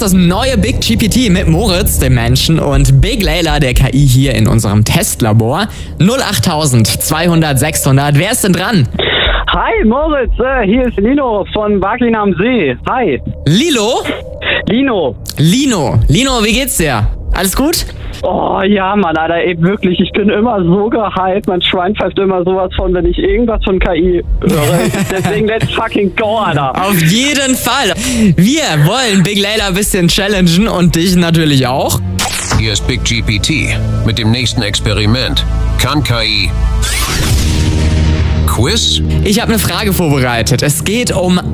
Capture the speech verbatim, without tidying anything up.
ist das neue Big G P T mit Moritz, dem Menschen, und Big Layla, der K I, hier in unserem Testlabor. null acht zweihundert sechshundert. Wer ist denn dran? Hi Moritz, äh, hier ist Lino von Barklin am See. Hi. Lilo? Lino. Lino. Lino, wie geht's dir? Alles gut? Oh ja, Mann, Alter, ey, wirklich, ich bin immer so gehypt. Mein Schwein pfeift immer sowas von, wenn ich irgendwas von K I höre. Deswegen let's fucking go, Alter. Auf jeden Fall. Wir wollen Big Layla ein bisschen challengen und dich natürlich auch. Hier ist Big G P T mit dem nächsten Experiment. Kann K I Quiz? Ich habe eine Frage vorbereitet. Es geht um